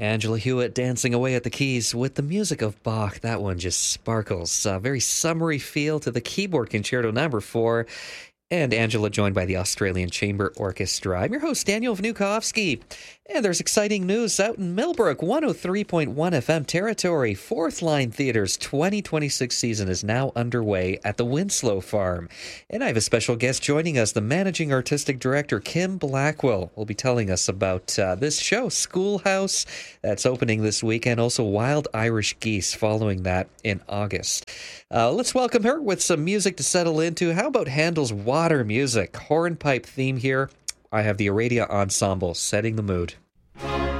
Angela Hewitt dancing away at the keys with the music of Bach. That one just sparkles. Very summery feel to the keyboard concerto number 4. And Angela joined by the Australian Chamber Orchestra. I'm your host, Daniel Vnukovsky. And there's exciting news out in Millbrook, 103.1 FM territory. Fourth Line Theater's 2026 season is now underway at the Winslow Farm. And I have a special guest joining us, the Managing Artistic Director, Kim Blackwell, will be telling us about this show, Schoolhouse, that's opening this week, and also Wild Irish Geese following that in August. Let's welcome her with some music to settle into. How about Handel's Water Music? Hornpipe theme here. I have the Aradia Ensemble setting the mood.